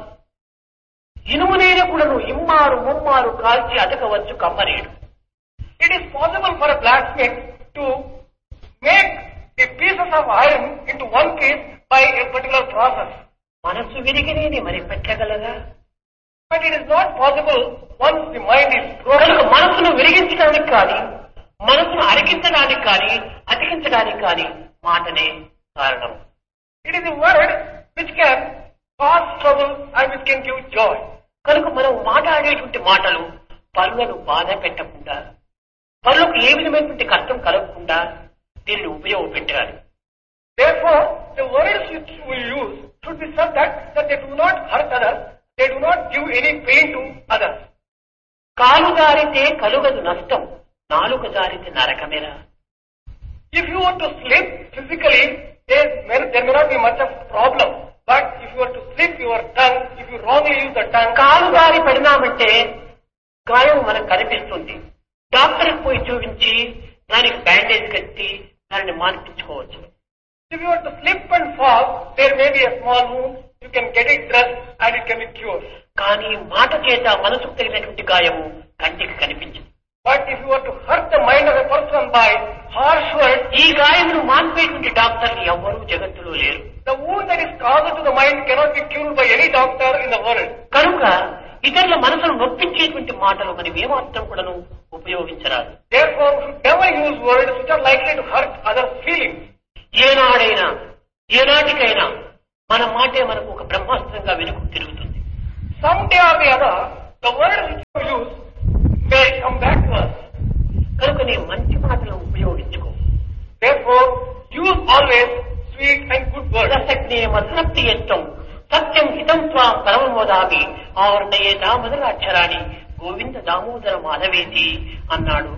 ఇనుమునైన కూడా నువ్వు ఇమ్మారు ముమ్మారు కాల్చి అతకవచ్చు కమ్మరేడు. It is possible for a blacksmith to make the pieces of iron into one piece by a particular process. మనసు విరిగినేది మరి పెట్టగలరా? But it is not possible once the mind is broken. మనసును విరిగించడానికి కానీ మనసును అరికించడానికి కానీ అతికించడానికి కానీ మాటనే కారణం. It is a word which can cause trouble and which can give joy. కనుక మనం మాట్లాడేటువంటి మాటలు పరులను బాధ పెట్టకుండా, పరులకు ఏ విధమైనటువంటి కష్టం కలగకుండా దీన్ని ఉపయోగపెట్టాలి. Therefore, the words which we use should be such that, that they do not hurt others, they do not give any pain to others. కాలు జారితే కలుగదు నష్టం, నాలుక జారితే నరకమేరా. If you want to slip physically, there may, there may not be much of problem. But if you were to slip your tongue, if you wrongly use the tongue, కాలు జారి పడినామంటే గాయం మనకు కనిపిస్తుంది. డాక్టర్కి పోయి చూపించి దానికి బ్యాండేజ్ కట్టి దానిని మాన్పించుకోవచ్చు. If you were to slip and fall, there may be a small wound, you can get it dressed and it can be cured. కానీ మాట చేత మనసుకు తగినటువంటి గాయము కంటికి కనిపించదు. But if you were to hurt the mind of a person by harsh words, ఈ గాయమును మాన్పేటువంటి డాక్టర్లు ఎవ్వరూ జగత్తులో లేరు. the wound that is caused to the mind cannot be cured by any doctor in the world. కనుక ఇతరుల మనసును నొప్పించేటువంటి మాటలు మనం ఏమాత్రం కూడాను ఉపయోగించరాదు. Therefore, we should never use words which are likely to hurt others' feelings. ఏనాడైనా ఏనాటికైనా మన మాటే మనకు ఒక బ్రహ్మాస్త్రంగా వెనుక తిరుగుతుంది. Someday or the other, the words which you use may come back to us. కనుక నీ మంచి మాటలను ఉపయోగించుకో. Therefore, use always sweet and good words. రసజ్ఞే మధురప్తి యత్వం సత్యం హితం త్వాం పరమమోదామి ఆవర్ణయేత మొదలాక్షరాన్ని గోవింద దామోదర మాధవేతి అన్నాడు.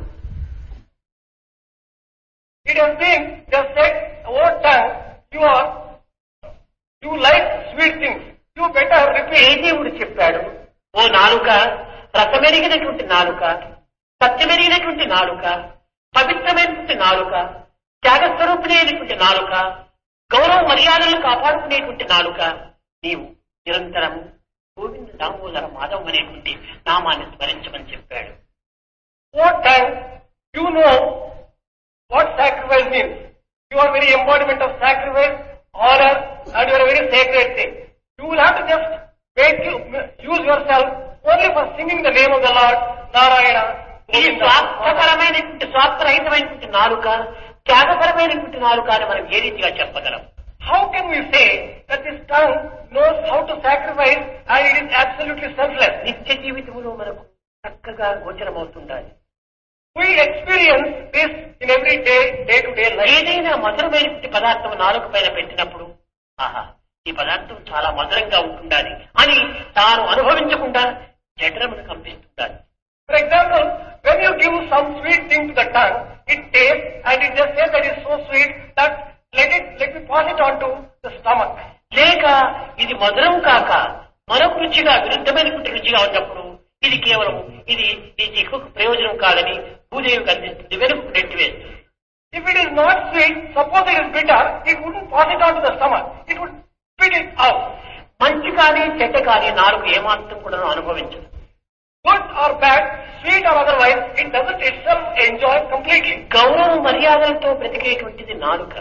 It has been just said over time, you are, you like sweet things. You better repeat. ఏ దేవుడు చెప్పాడు? ఓ నాలుక, రసమెరిగినటువంటి నాలుక, సత్యమెరిగినటువంటి నాలుక, పవిత్రమైనటువంటి నాలుక, త్యాగస్వరూపిణి అయినటువంటి నాలుక, గౌరవ మర్యాదలను కాపాడుకునేటువంటి నాలుక, నీవు నిరంతరం గోవింద దామోదర మాధవ్ అనేటువంటి నామాన్ని స్మరించమని చెప్పాడు. What time you know what sacrifice means? You are very embodiment of sacrifice, honor, and you are a very sacred thing. You will have to just make you use yourself only for singing the name of the Lord, Narayana. ఈ స్వార్థపరమైనటువంటి స్వార్థరహితమైనటువంటి నాలుక, త్యాగపరమైనటువంటి నాలుక అని మనం ఏ రీతిగా చెప్పగలం? How can we say that this tongue knows how to sacrifice and it is absolutely selfless? నిత్య జీవితంలో మనకు చక్కగా గోచరమవుతుండాలి. We experience this in every day, day to day life. ఏదైనా మధురమైనటువంటి పదార్థం నాలుక పైన పెట్టినప్పుడు ఆహా ఈ పదార్థం చాలా మధురంగా ఉంటుండాలి అని తాను అనుభవించకుండా జఠరమును కంపిస్తుండాలి. For example, when you give some sweet thing to the tongue, it tastes and it just says that it's so sweet that let it, let me pass it on to the stomach. లేక ఇది మధురం కాక మరొక రుచిగా విరుద్ధమైనటువంటి రుచిగా ఉన్నప్పుడు ఇది కేవలం ఇది ఈ జిహ్వకు ప్రయోజనం కాదని భూదేవికి అందిస్తుంది, వెనుకకు నెట్టివేస్తుంది. If it is not sweet, suppose it is bitter, it wouldn't pass it on to the stomach. It would spit it out. మంచి కానీ చెడ్డ కానీ నాలుగు ఏమాత్రం కూడా అనుభవించదు. Good or bad, sweet or otherwise, it doesn't itself enjoy completely. గౌరవ మర్యాదలతో బ్రతికేటువంటిది నాలుక.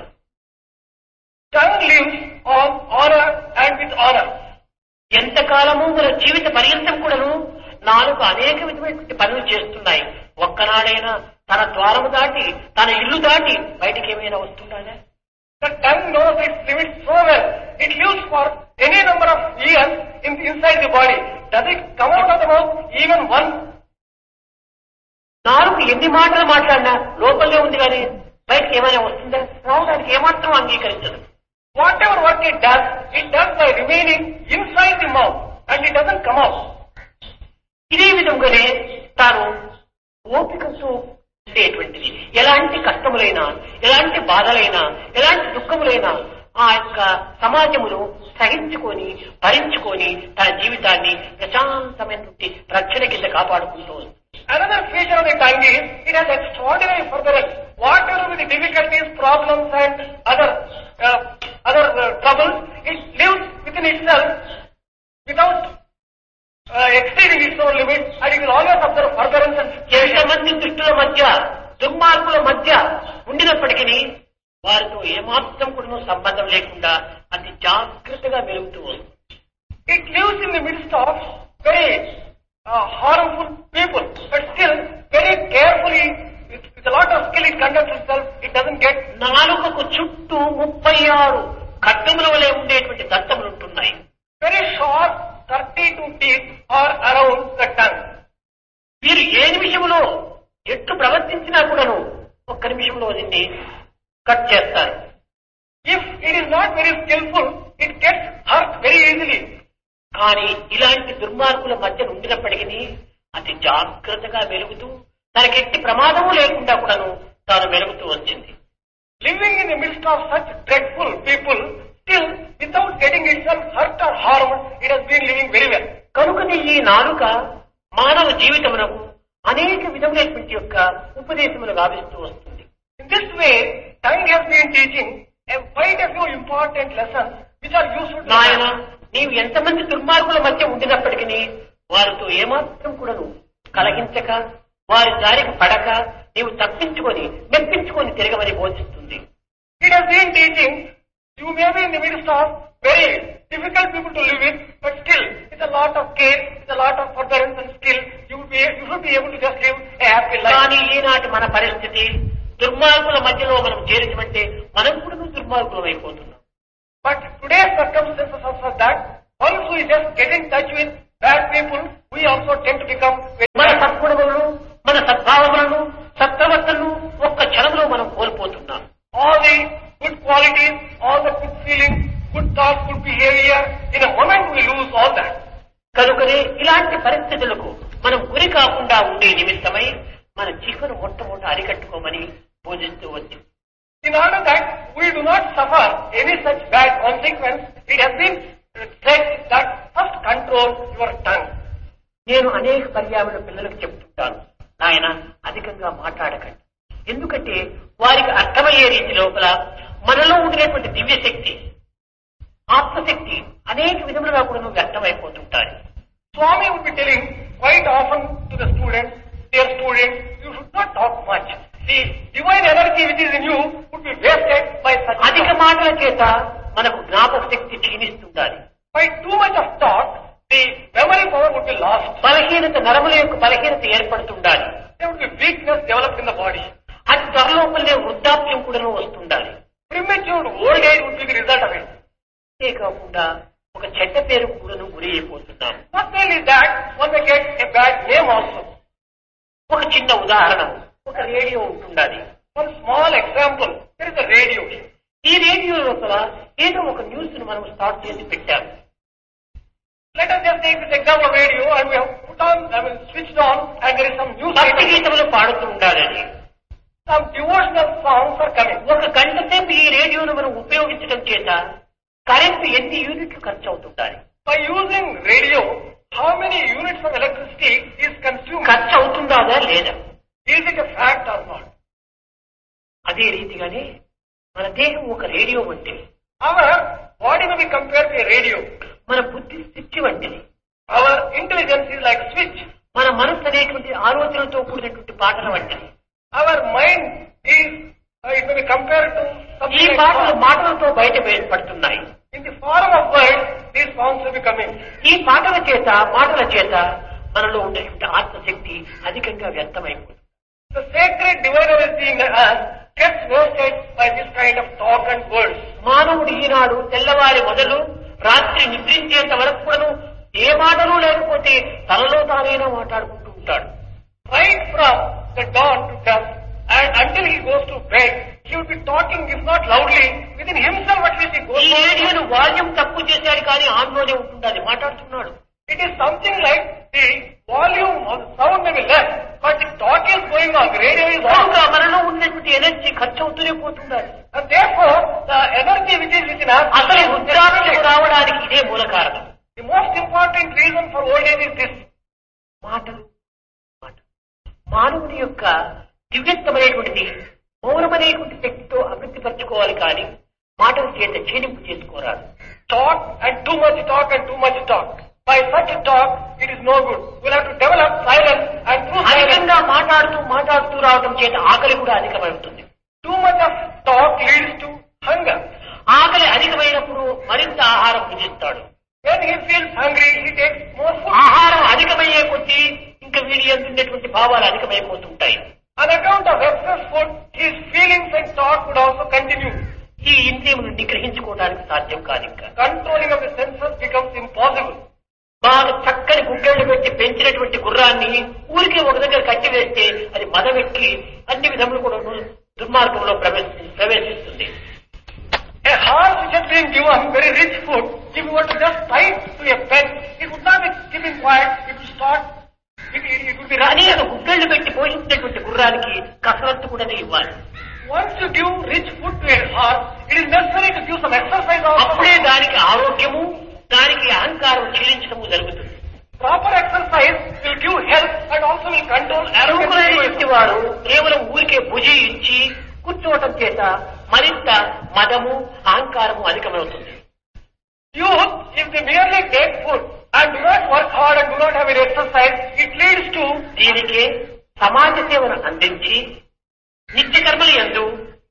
Tongue lives on honor and with honor. ఎంతకాలము మన జీవిత పర్యంతం కూడాను నాలుక అనేక విధమైనటువంటి పనులు చేస్తున్నాయి. ఒక్కనాడైనా తన ద్వారము దాటి తన ఇల్లు దాటి బయటికి ఏమైనా వస్తుందా? The tongue knows its limits so well. It lives for any number of years in, inside the body. Does it come out of the mouth even once? నాలుగు ఎన్ని మాటలు మాట్లాడినా లోపలే ఉంది కానీ బయటకి ఏమైనా వస్తుందా? రావడానికి ఏమాత్రం అంగీకరించదు. Whatever work it does, it does by remaining inside the mouth and it doesn't come out. ఇదే విధంగానే తాను ఓపికతో ఉండేటువంటిది. ఎలాంటి కష్టములైనా, ఎలాంటి బాధలైనా, ఎలాంటి దుఃఖములైనా ఆ యొక్క సమాజమును సహించుకొని భరించుకొని తన జీవితాన్ని ప్రశాంతమైనటువంటి రక్షణ కింద కాపాడుకుంటూ ఉంది. Another feature of the tongue is it has extraordinary forbearance. Whatever be the difficulties, problems and other uh, other uh, troubles, it lives within itself without uh, exceeding its own limits, and it will always observe forbearance and ఎంతమంది దుష్టుల మధ్య దుర్మార్గుల మధ్య ఉండినప్పటికీ వారితో ఏమాత్రం కూడా సంబంధం లేకుండా అతి జాగ్రత్తగా మెలుగుతూ వస్తుంది. It lives in the midst of very uh, harmful people, but still very carefully, with, with a lot of skill it conducts itself. It doesn't get. నాలుకకు చుట్టూ ముప్పై ఆరు ఖడ్గముల వలె ఉండేటువంటి దంతములు ఉంటున్నాయి. Very short thirty-two teeth are around the tongue. వీరు ఏ నిమిషంలో ఎట్లు ప్రవర్తించినా కూడాను ఒక్క నిమిషంలో దీన్ని కట్ చేస్తారు. If it is not very skillful, it gets hurt very easily. కానీ ఇలాంటి దుర్మార్గుల మధ్య ఉండినప్పటికీ అతి జాగ్రత్తగా మెలుగుతూ తనకెట్టి ప్రమాదము లేకుండా కూడాను తాను మెలుగుతూ వచ్చింది. Living in the midst of such dreadful people, still without getting itself hurt or harmed, it has been living very well. కనుకని ఈ నాలుక మానవ జీవితమునకు అనేక విధములైనటువంటి యొక్క ఉపదేశములు గావిస్తూ వస్తుంది. In this way, tongue has been teaching a quite a few important lessons which are useful to నాయన man. నీవు ఎంతమంది దుర్మార్గుల మధ్య ఉండినప్పటికీ వారితో ఏమాత్రం కూడాను కలహించక వారి దారికి పడక నీవు తప్పించుకొని మెప్పించుకొని తిరగమని బోధిస్తుంది. It has been teaching, you may be in the midst of very difficult people to live with, but still, with a lot of care, with a lot of forbearance and skill, you will be, you should be able to just live a happy life. కానీ ఈనాటి మన పరిస్థితి దుర్మార్గుల మధ్యలో మనం చేరించమంటే మనం కూడా దుర్మార్గులం అయిపోతున్నాం. But today's circumstances are such that once we just get in touch with bad people, we also tend to become మన very సద్గుణములను, మన సద్భావములను, సత్ప్రవర్తనను ఒక్క క్షణంలో మనం కోల్పోతున్నాం. all the good qualities, all the good feelings, good thoughts, good behavior, in a moment we lose all that. కనుకనే ఇలాంటి పరిస్థితులకు మనం గురి కాకుండా ఉండే నిమిత్తమై మన జీవన మొట్టమొదట అరికట్టుకోమని బోధిస్తూ వచ్చింది. In order that we do not suffer any such bad consequence, it has been said that first control your tongue. నేను అనేక పర్యావరణ పిల్లలకు చెప్తుంటాను, నాయన అధికంగా మాట్లాడకండి. ఎందుకంటే వారికి అర్థమయ్యే రీతి లోపల మనలో ఉండేటువంటి దివ్యశక్తి, ఆత్మశక్తి అనేక విధములుగా కూడా వ్యక్తమైపోతుంటారు. Swami would be telling quite often to the students, dear students, you should not talk much. The divine energy which is in you would be wasted by such అధిక talk. మాటల చేత మనకు జ్ఞాపక శక్తి క్షీణిస్తుండాలి. By too much of talk, the memory power would be lost. బలహీనత, నరముల యొక్క బలహీనత ఏర్పడుతుండాలి. There would be weakness developed in the body. అది త్వరలోపలనే వృద్ధాప్యం కూడా వస్తుండాలి. Premature old age would be the result of it. అంతేకాకుండా ఒక చెడ్డ పేరు కూడా గురి అయిపోతున్నాం. Not only that, one may get a bad name also. ఒక చిన్న ఉదాహరణ, ఒక రేడియో ఉంటుండాలి. One small example, there is a radio. ఈ రేడియో లోపల ఏదో ఒక న్యూస్ ను మనం స్టార్ట్ చేసి పెట్టాము. Let us just take this example of radio and we have put on, I mean switched on and there is some music. భక్తి గీతములు పాడుతూ ఉండాలని. Some devotional songs are coming. ఒక గంట సేపు ఈ రేడియోను మనం ఉపయోగించడం చేత కరెంటు ఎన్ని యూనిట్లు ఖర్చు అవుతుంటాయి? By using radio, how many units of electricity is consumed? ఖర్చు అవుతుందా లేదా? Is it a fact or not? అదే రీతిగానే మన దేహం ఒక రేడియో వంటిది. Our body may be compared to a radio. మన బుద్ధి స్విచ్ వంటిది. Our intelligence is like a switch. మన మనస్సు అనేటువంటి ఆలోచనలతో కూడినటువంటి పాటల వంటిది. Our mind is, uh, it may be compared to ఈ something like పాటలు song. మాటలతో బయట పడుతున్నాయి. In the form of words, these songs will be coming. ఈ పాటల చేత మాటల చేత మనలో ఉండేటువంటి ఆత్మశక్తి అధికంగా వ్యర్థమైపోతుంది. The sacred divine energy in us gets wasted by this kind of talk and words. మానవుడు ఈనాడు తెల్లవారి మొదలు రాత్రి నిద్రించేంత వరకు కూడాను ఏ మాటలు లేకపోతే తనలో తానైనా మాట్లాడుకుంటూ ఉంటాడు. Right from the dawn to dusk and until he goes to bed, he will be talking, if not loudly, within himself at least he goes ఈ on. రేడియోను వాల్యూమ్ తక్కువ చేశాడు కానీ ఆన్లోనే ఉంటుంది, మాట్లాడుతున్నాడు. It is something like the volume of the sound may be less, but the talk is going on, the radio is on. కనుక మనలో ఉన్నటువంటి energy ఖర్చు అవుతూనే పోతుండాలి. And therefore, the energy which is within us, అసలు వృద్ధాప్యం రావడానికి ఇదే మూల కారణం. the most important reason for old age is this. మాటలు మాట మానవుని యొక్క దివ్యత్వమైనటువంటిది మౌనమనేటువంటి శక్తితో అభివృద్ధి పరచుకోవాలి కానీ మాటల చేత క్షీణింపు చేసుకోరాదు. Talk and too much talk and too much talk. By such talk, it is no good. We'll have to develop silence and through silence. అధికంగా మాట్లాడుతూ మాట్లాడుతూ రావడం చేత ఆకలి కూడా అధికమవుతుంది. Too much of talk leads to hunger. ఆకలి అధికమైనప్పుడు మరింత ఆహారం భుజిస్తాడు. When he feels hungry, he takes more food. ఆహారం అధికమయ్యే కొద్దీ ఇంకా వీడి ఎందున్నటువంటి భావాలు అధికమైపోతుంటాయి. On account of excess food, his feelings and talk would also continue. ఈ ఇంద్రియమును నిగ్రహించుకోవడానికి సాధ్యం కాదు. ఇంకా Controlling of the senses becomes impossible. బాగా చక్కని గుడ్డలు పెట్టి పెంచినటువంటి గుర్రాన్ని ఊరికే ఒక దగ్గర కట్టివేస్తే అది మదవెక్కి అన్ని విధములు కూడా దుర్మార్గంలో ప్రవేశి ప్రవేశిస్తుంది. A horse which has been given very rich food, if you were to just tie it to a pen, it would not be keeping quiet, it would start, it, it, it would be running. అనేక గుడ్డలు పెట్టి పోషించినటువంటి గుర్రానికి కసరత్తు కూడా ఇవ్వాలి. Once you give rich food to a horse, it is necessary to give some exercise also. అప్పుడే దానికి ఆరోగ్యము, దానికి అహంకారం క్షీణించడము జరుగుతుంది. Proper exercise will give health and also will control అరువులైనటువంటి arrogance. వారు కేవలం ఊరికే భుజి ఇచ్చి కూర్చోవటం చేత మరింత మదము అహంకారము అధికమవుతుంది. Youth, if they merely take food and do not work hard and do not have any exercise, it leads to దీనికి సమాజ సేవను అందించి నిత్య కర్మలు యందు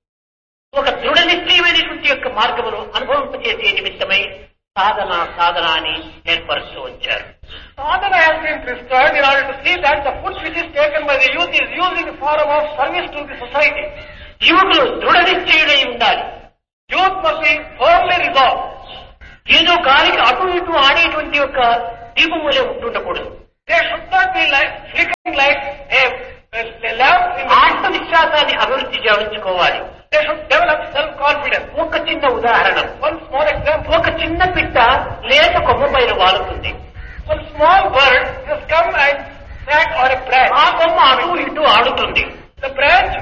ఒక దృఢ నిశ్చయమైనటువంటి యొక్క మార్గమును అనుభవింపచేసే నిమిత్తమై సాధన సాధన అని ఏర్పరుస్తూ వచ్చారు. sadhana has been prescribed in order to see that the food which is taken by the youth is used in the form of service to the society. యువకులు దృఢ నిశ్చయుడై ఉండాలి. Youth must be firmly resolved. ఏదో గాలికి అటు ఇటు ఆడేటువంటి యొక్క దీపం వలె ఉంటుండకూడదు. They should not be like flickering like a, a, a lamp in the ఆత్మవిశ్వాసాన్ని అభివృద్ధి చేయించుకోవాలి. They should develop self-confidence. ఒక చిన్న ఉదాహరణ, One small example. ఒక చిన్న పిట్ట లేత కొమ్మ పైన వాలుతుంది. One small bird has come and sat on a branch. ఆ కొమ్మ అటు ఇటు ఆడుతుంది. The branch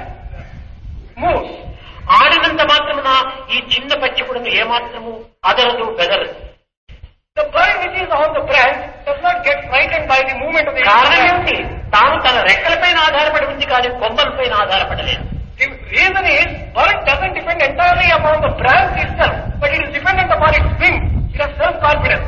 moves. ఆడినంత మాత్రమున ఈ చిన్న పచ్చి కూడా ఏమాత్రము అదరదు బెదరదు. The bird which is on the branch does not get frightened by the movement of the కారణం branch. ఏమిటి? తాను తన రెక్కలపైన ఆధారపడి ఉంది కానీ కొమ్మలపైన ఆధారపడలేదు. The reason is, bird doesn't depend entirely upon the branch itself, but it is dependent upon its wings. It has self-confidence.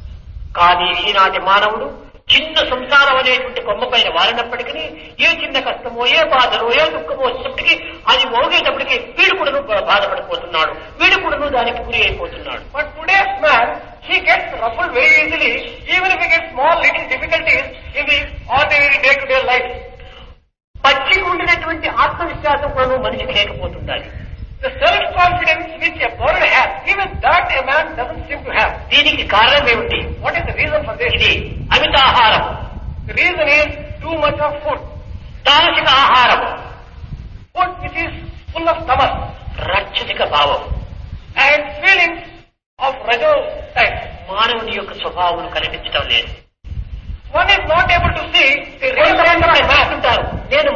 కానీ ఈనాటి మానవుడు చిన్న సంసారం అనేటువంటి కొమ్మ పైన వారినప్పటికీ ఏ చిన్న కష్టమో ఏ బాధలో ఏ దుఃఖమో వచ్చినప్పటికీ అది మోగేటప్పటికీ వీడు కూడాను బాధపడిపోతున్నాడు, వీడు కూడాను దానికి గురి అయిపోతున్నాడు. But today's man, he gets ruffled very easily, even if he gets small little difficulties in the ordinary day-to-day life. పచ్చికి ఉండినటువంటి ఆత్మవిశ్వాసం కూడా మనిషికి లేకపోతుండాలి. The self-confidence which a bird has, even that a man doesn't seem to have. దీనికి కారణం ఏమిటి? What is the reason for this? ఇది అమిత ఆహారం, The reason is too much of food. తామసిక ఆహారం, Food which is full of tamas రక్షసిక భావం, and feelings of rajo type. మానవుని యొక్క స్వభావం కనిపించడం లేదు. One is not able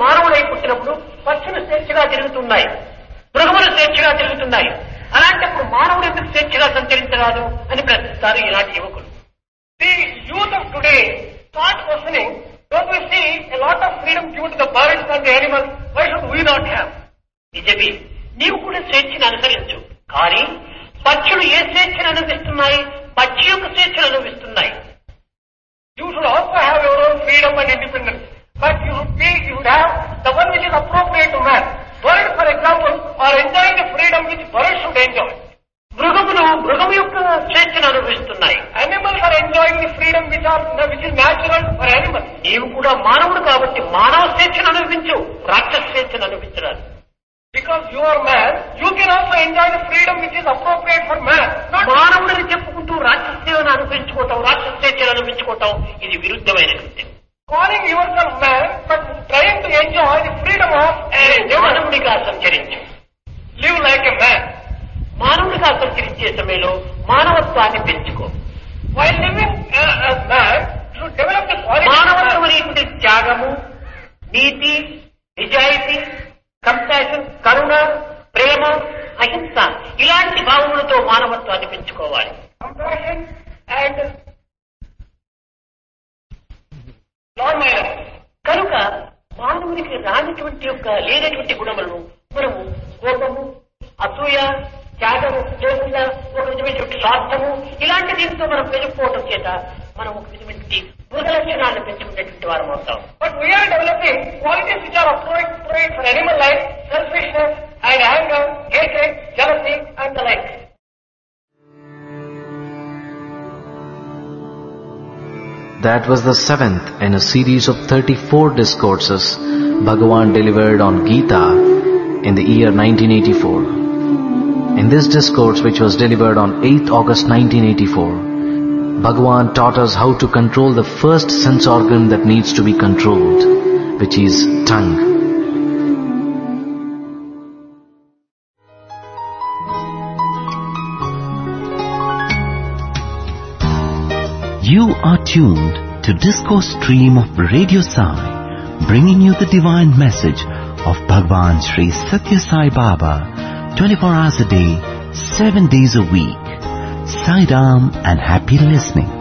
మానవుడై పుట్టినప్పుడు పక్షులు స్వేచ్ఛగా తిరుగుతున్నాయి, మృగములు స్వేచ్ఛగా తిరుగుతున్నాయి. అలాంటప్పుడు మానవుడు ఎందుకు స్వేచ్ఛగా సంచరించరాదు అని ప్రశ్నిస్తారు ఈనాటి యువకులు. The youth of today start questioning, don't we see a lot of freedom given to the birds and the animals, why should we not have? నిజమే, నీవు కూడా స్వేచ్ఛను అనుసరించు. కానీ పక్షులు ఏ స్వేచ్ఛను అనుభవిస్తున్నాయి? పక్షి యొక్క స్వేచ్ఛను అనుభవిస్తున్నాయి. You should also have your own freedom and independence, but you should be, you should have the one which is appropriate to man. Birds, for example, are enjoying the freedom which birds should enjoy. మృగములు మృగము యొక్క స్వేచ్ఛను అనుభవిస్తున్నాయి. Animals are enjoying the freedom which are which is natural for animals. నీవు కూడా మానవుడు కాబట్టి మానవ స్వేచ్ఛను అనుభవించు, రాక్షస స్వేచ్ఛను అనుభవించరాదు. Because you are man, you can also enjoy the freedom which is appropriate for man. మానవుడిని చెప్పుకుంటూ రాక్షస సేవను అనుభవించుకోవటం, రాక్షస స్వేచ్ఛను అనుభవించుకోవటం ఇది విరుద్ధమైన కృత్యం. Calling yourself man, but trying to enjoy the freedom of మానవుడిగా సంచరించు. Live like a man. మానవుడిగా సంచరించే సమయంలో మానవత్వాన్ని పెంచుకో. While living uh, as man, you should develop the quality. మానవత్వం అనేటువంటి త్యాగము, నీతి, నిజాయితీ, కంపాషన్, కరుణ, ప్రేమ, అహింస ఇలాంటి భావములతో మానవత్వాన్ని పెంచుకోవాలి. Compassion and non-violence. కనుక మానవునికి రానటువంటి యొక్క లేనటువంటి గుణములను మనము కోపము, అసూయ, త్యాగము లేకుండా ఒక విధమైనటువంటి స్వార్థము ఇలాంటి దీంతో మనం పెరిగిపోవడం చేత మనం ఒక విధమైనటువంటి మృగ లక్షణాలను పెంచుకునేటువంటి వారం అవుతాం. But we are developing qualities which are appropriate for animal life, selfishness and anger, hatred, jealousy and the like. That was the seventh in a series of thirty-four discourses Bhagavan delivered on Gita in the year nineteen eighty-four. In this discourse, which was delivered on eighth August nineteen eighty-four, Bhagavan taught us how to control the first sense organ that needs to be controlled, which is tongue. You are tuned to Discourse Stream of Radio Sai, bringing you the divine message of Bhagwan Sri Satya Sai Baba, twenty-four hours a day, seven days a week. Sai Ram and happy listening.